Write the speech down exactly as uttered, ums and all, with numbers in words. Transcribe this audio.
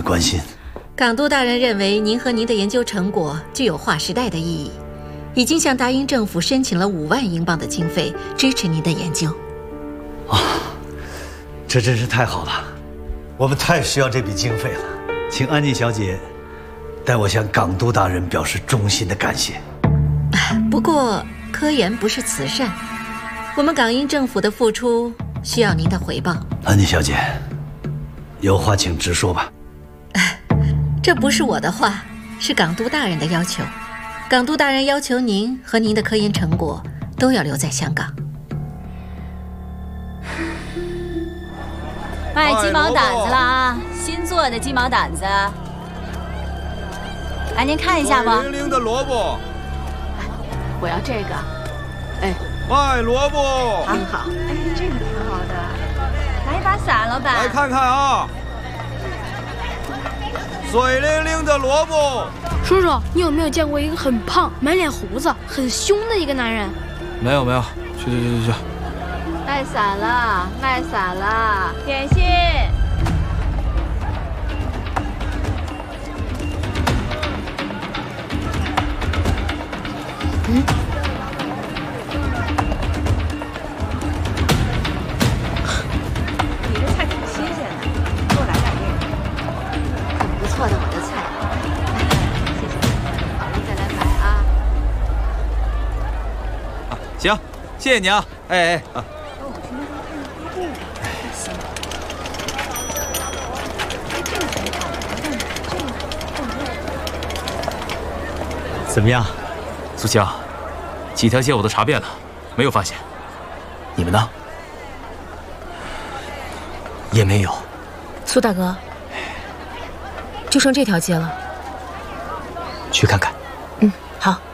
关心。 港督大人认为您和您的研究成果具有划时代的意义，已经向大英政府申请了五万英镑的经费，支持您的研究。 啊，这真是太好了，我们太需要这笔经费了。请安妮小姐代我向港督大人表示衷心的感谢。 不过，科研不是慈善，我们港英政府的付出需要您的回报。 安妮小姐，有话请直说吧。 这不是我的话，是港督大人的要求。港督大人要求您和您的科研成果都要留在香港。 卖鸡毛掸子了啊！新做的鸡毛掸子，来您看一下吧。 水灵灵的萝卜， 我要这个。哎， 卖萝卜， 挺好。哎，这个挺好的。来一把伞，老板。 来看看啊，水灵灵的萝卜。 叔叔，你有没有见过一个很胖、满脸胡子、很凶的一个男人？ 没有没有，去去去去去。 卖伞了，卖伞了，点心。 嗯。 你的菜挺新鲜的，多来点这个。很不错的，我的菜。谢谢，好了再来买啊。 啊，行，谢谢你啊。哎哎啊。 怎么样， 苏强？几条街我都查遍了，没有发现。你们呢？ 也没有。 苏大哥，就剩这条街了， 去看看。 嗯，好。